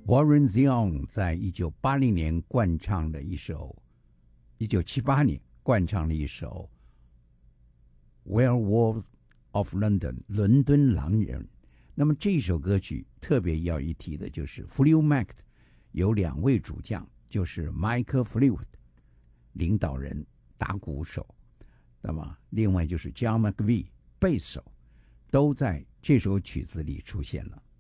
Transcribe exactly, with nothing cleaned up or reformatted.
Warren Zevon 在一九八零年灌唱的一首，一九七八年灌唱的一首《Werewolf of London》伦敦狼人。那么这首歌曲特别要一提的就是 Fleetwood Mac 有两位主将，就是 Michael Fleetwood 领导人打鼓手，那么另外就是 John McVie 贝手，都在这首曲子里出现了。